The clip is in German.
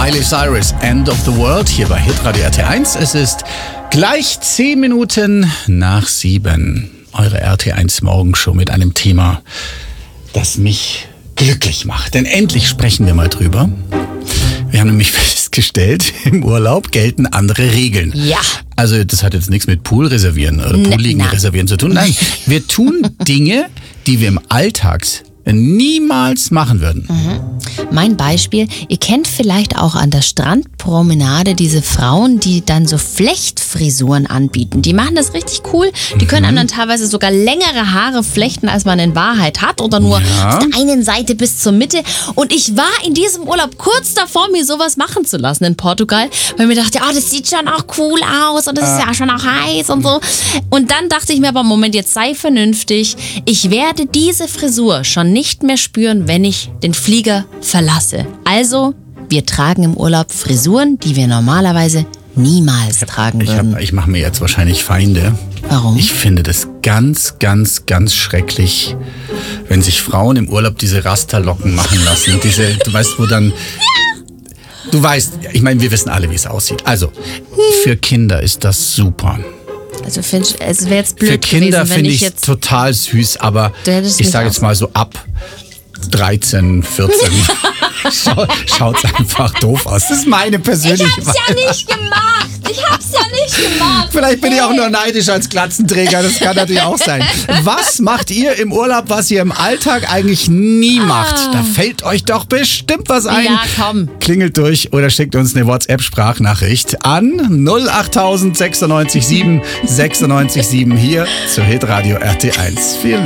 Miley Cyrus, End of the World, hier bei Hitradio RT1. Es ist gleich 10 Minuten nach 7. Eure RT1 Morgenshow mit einem Thema, das mich glücklich macht. Denn endlich sprechen wir mal drüber. Wir haben nämlich festgestellt, im Urlaub gelten andere Regeln. Ja. Also das hat jetzt nichts mit Pool reservieren oder Poolliegen reservieren zu tun. Nein, wir tun Dinge, die wir im Alltag niemals machen würden. Mein Beispiel, ihr kennt vielleicht auch an der Strandpromenade diese Frauen, die dann so Flechtfrisuren anbieten. Die machen das richtig cool. Die können einem dann teilweise sogar längere Haare flechten, als man in Wahrheit hat. Oder nur auf der einen Seite bis zur Mitte. Und ich war in diesem Urlaub kurz davor, mir sowas machen zu lassen in Portugal. Weil mir dachte, das sieht schon auch cool aus und das ist ja schon auch heiß und so. Und dann dachte ich mir aber, Moment, jetzt sei vernünftig. Ich werde diese Frisur schon nicht mehr spüren, wenn ich den Flieger verlasse. Also, wir tragen im Urlaub Frisuren, die wir normalerweise niemals tragen würden. Ich mache mir jetzt wahrscheinlich Feinde. Warum? Ich finde das ganz, ganz, ganz schrecklich, wenn sich Frauen im Urlaub diese Rasterlocken machen lassen. Du weißt, wo dann... Du weißt, ich meine, wir wissen alle, wie es aussieht. Also, für Kinder ist das super. Also es wäre jetzt blöd für Kinder gewesen, wenn finde ich ich jetzt total süß, aber hättest ich mich sage jetzt mal so ab 13, 14 schaut's einfach doof aus. Das ist meine persönliche Ich hab's ja nicht gemacht. Vielleicht bin ich auch nur neidisch als Glatzenträger, das kann natürlich auch sein. Was macht ihr im Urlaub, was ihr im Alltag eigentlich nie macht? Da fällt euch doch bestimmt was ein. Ja, komm. Klingelt durch oder schickt uns eine WhatsApp-Sprachnachricht an 08000 96 7 96 7 hier zu Hitradio RT1. Vielen Dank.